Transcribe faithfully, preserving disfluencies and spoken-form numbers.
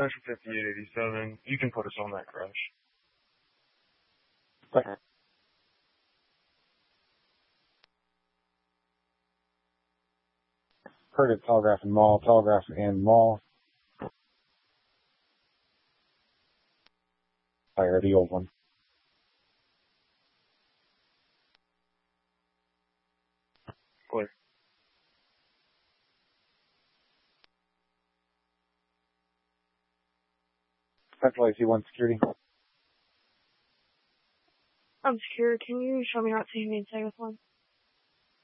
Central fifty-eight eighty-seven. You can put us on that crash. Okay. Heard at Telegraph and Mall, Telegraph and Mall. Fire the old one. Clear. Central A C one security. I'm secure. Can you show me how to maintain with one?